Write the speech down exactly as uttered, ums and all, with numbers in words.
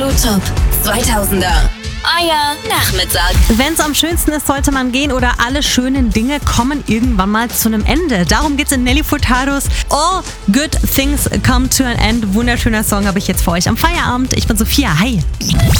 Absolut Top zweitausender. Euer Nachmittag. Wenn es am schönsten ist, sollte man gehen oder alle schönen Dinge kommen irgendwann mal zu einem Ende. Darum geht's in Nelly Furtados All Good Things Come to an End. Wunderschöner Song habe ich jetzt für euch am Feierabend. Ich bin Sophia. Hi.